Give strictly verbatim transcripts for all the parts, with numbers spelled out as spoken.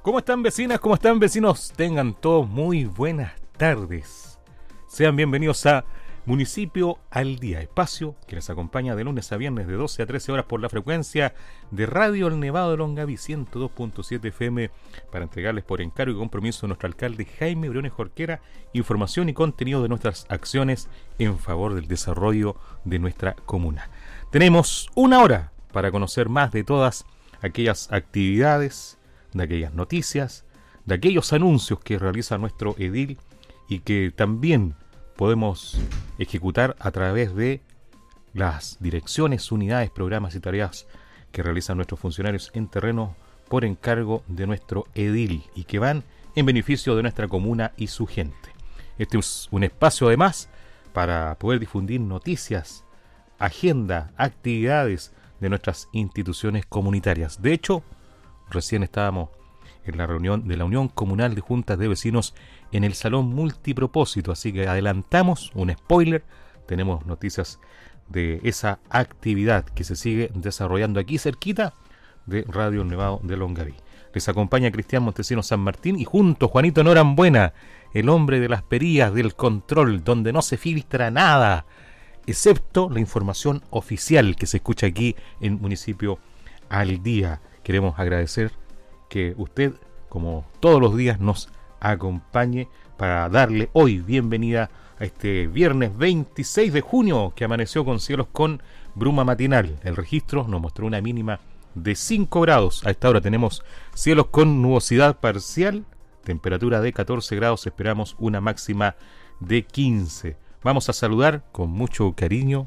¿Cómo están vecinas? ¿Cómo están vecinos? Tengan todos muy buenas tardes. Sean bienvenidos a Municipio al Día, espacio que les acompaña de lunes a viernes de doce a trece horas por la frecuencia de Radio El Nevado de Longaví ciento dos punto siete F M para entregarles por encargo y compromiso de nuestro alcalde Jaime Briones Jorquera información y contenido de nuestras acciones en favor del desarrollo de nuestra comuna. Tenemos una hora para conocer más de todas aquellas actividades, de aquellas noticias, de aquellos anuncios que realiza nuestro edil y que también podemos ejecutar a través de las direcciones, unidades, programas y tareas que realizan nuestros funcionarios en terreno por encargo de nuestro edil y que van en beneficio de nuestra comuna y su gente. Este es un espacio además para poder difundir noticias, agenda, actividades de nuestras instituciones comunitarias. De hecho, recién estábamos en la reunión de la Unión Comunal de Juntas de Vecinos en el Salón Multipropósito, así que adelantamos un spoiler, tenemos noticias de esa actividad que se sigue desarrollando aquí cerquita de Radio El Nevado de Longaví. Les acompaña Cristian Montesinos San Martín y junto Juanito Norambuena, el hombre de las perillas del control, donde no se filtra nada, excepto la información oficial que se escucha aquí en Municipio al Día. Queremos agradecer que usted, como todos los días, nos acompañe para darle hoy bienvenida a este viernes veintiséis de junio que amaneció con cielos con bruma matinal. El registro nos mostró una mínima de cinco grados. A esta hora tenemos cielos con nubosidad parcial, temperatura de catorce grados, esperamos una máxima de quince. Vamos a saludar con mucho cariño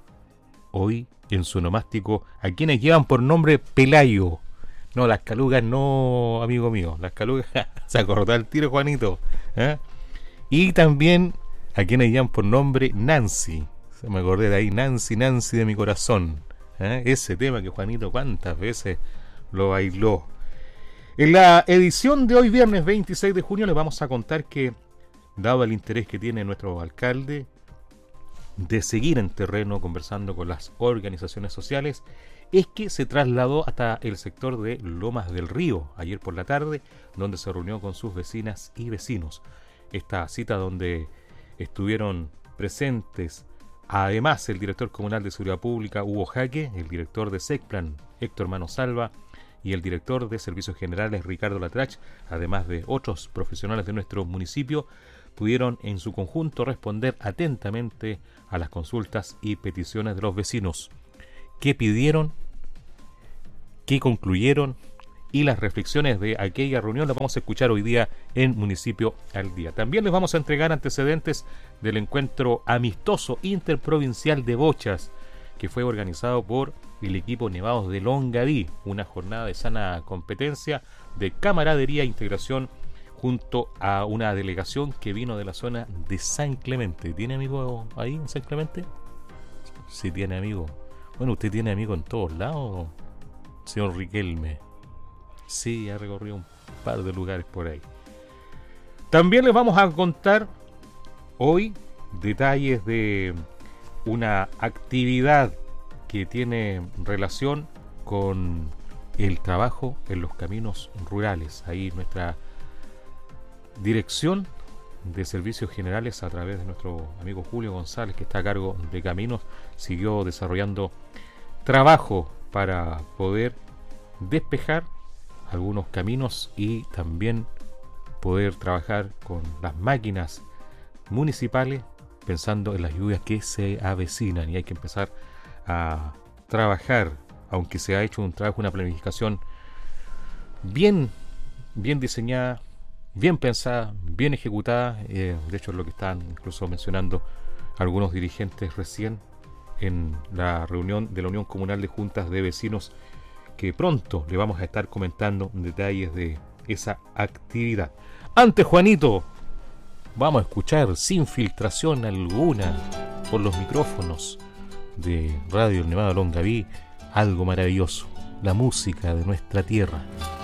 hoy en su onomástico a quienes llevan por nombre Pelayo. No, las calugas no, amigo mío. Las calugas se acordó el tiro, Juanito. ¿eh? Y también a quienes llevan por nombre Nancy. Se me acordé de ahí, Nancy, Nancy de mi corazón. ¿eh? Ese tema que Juanito cuántas veces lo bailó. En la edición de hoy, viernes veintiséis de junio, les vamos a contar que, dado el interés que tiene nuestro alcalde de seguir en terreno conversando con las organizaciones sociales, es que se trasladó hasta el sector de Lomas del Río ayer por la tarde, donde se reunió con sus vecinas y vecinos. Esta cita donde estuvieron presentes además el director comunal de Seguridad Pública, Hugo Jaque, el director de SECPLAN, Héctor Manosalva, y el director de Servicios Generales, Ricardo Latrach, además de otros profesionales de nuestro municipio, pudieron en su conjunto responder atentamente a las consultas y peticiones de los vecinos. ¿Qué pidieron? ¿Qué concluyeron? Y las reflexiones de aquella reunión las vamos a escuchar hoy día en Municipio al Día. También les vamos a entregar antecedentes del encuentro amistoso interprovincial de bochas que fue organizado por el equipo Nevados de Longaví, una jornada de sana competencia, de camaradería e integración junto a una delegación que vino de la zona de San Clemente. ¿Tiene amigo ahí en San Clemente? Sí, tiene amigo. Bueno, usted tiene amigos en todos lados, señor Riquelme. Sí, ha recorrido un par de lugares por ahí. También les vamos a contar hoy detalles de una actividad que tiene relación con el trabajo en los caminos rurales. Ahí nuestra dirección de Servicios Generales, a través de nuestro amigo Julio González, que está a cargo de caminos, siguió desarrollando trabajo para poder despejar algunos caminos y también poder trabajar con las máquinas municipales pensando en las lluvias que se avecinan, y hay que empezar a trabajar, aunque se ha hecho un trabajo, una planificación bien, bien diseñada, bien pensada, bien ejecutada. Eh, de hecho es lo que están incluso mencionando algunos dirigentes recién en la reunión de la Unión Comunal de Juntas de Vecinos, que pronto le vamos a estar comentando detalles de esa actividad. Antes, Juanito, vamos a escuchar sin filtración alguna por los micrófonos de Radio El Nevado de Longaví algo maravilloso, la música de nuestra tierra.